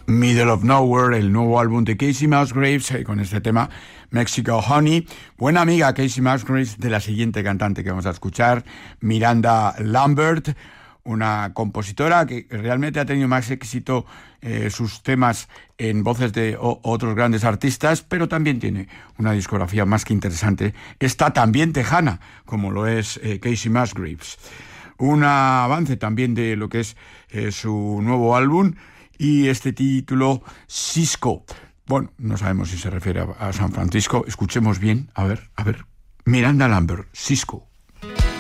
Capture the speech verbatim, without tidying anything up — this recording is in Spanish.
Middle of Nowhere, el nuevo álbum de Kacey Musgraves, eh, con este tema Mexico Honey. Buena amiga Kacey Musgraves de la siguiente cantante que vamos a escuchar, Miranda Lambert, una compositora que realmente ha tenido más éxito eh, sus temas en voces de o, otros grandes artistas, pero también tiene una discografía más que interesante. Está también tejana, como lo es eh, Kacey Musgraves. Un avance también de lo que es eh, su nuevo álbum, y este título, Cisco. Bueno, no sabemos si se refiere a, a San Francisco. Escuchemos bien. A ver, a ver. Miranda Lambert, Cisco.